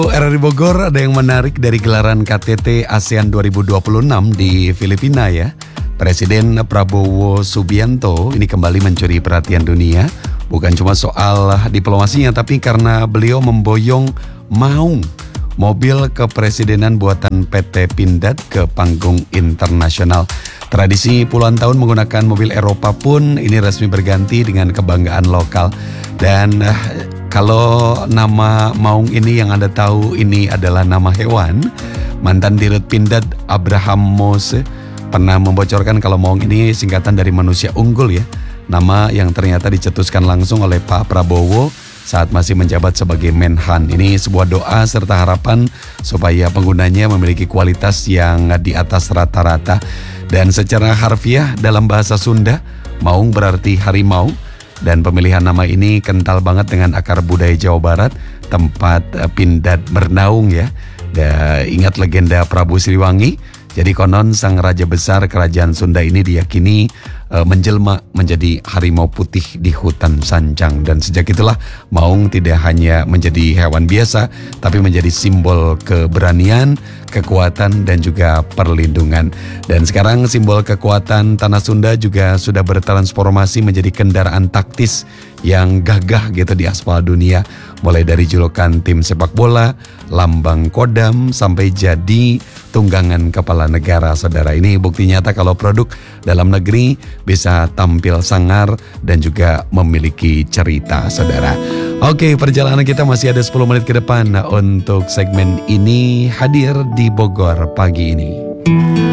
RRI Bogor, ada yang menarik dari gelaran KTT ASEAN 2026 di Filipina ya. Presiden Prabowo Subianto ini kembali mencuri perhatian dunia. Bukan cuma soal diplomasinya, tapi karena beliau memboyong Maung, mobil kepresidenan buatan PT Pindad, ke panggung internasional. Tradisi puluhan tahun menggunakan mobil Eropa pun ini resmi berganti dengan kebanggaan lokal. Dan kalau nama Maung ini yang Anda tahu ini adalah nama hewan, mantan Dirut Pindad Abraham Mose pernah membocorkan kalau Maung ini singkatan dari manusia unggul ya. Nama yang ternyata dicetuskan langsung oleh Pak Prabowo saat masih menjabat sebagai Menhan. Ini sebuah doa serta harapan supaya penggunanya memiliki kualitas yang di atas rata-rata. Dan secara harfiah dalam bahasa Sunda, Maung berarti harimau. Dan pemilihan nama ini kental banget dengan akar budaya Jawa Barat, tempat Pindad bernaung ya. Ingat legenda Prabu Siliwangi? Jadi konon sang raja besar kerajaan Sunda ini diyakini menjelma menjadi harimau putih di hutan Sanjang. Dan sejak itulah Maung tidak hanya menjadi hewan biasa, tapi menjadi simbol keberanian, kekuatan, dan juga perlindungan. Dan sekarang simbol kekuatan tanah Sunda juga sudah bertransformasi menjadi kendaraan taktis yang gagah gitu di aspal dunia. Mulai dari julukan tim sepak bola, lambang Kodam, sampai jadi tunggangan kepala negara. Saudara, ini bukti nyata kalau produk dalam negeri bisa tampil sangar dan juga memiliki cerita, saudara. Oke, perjalanan kita masih ada 10 menit ke depan untuk segmen ini hadir di Bogor pagi ini.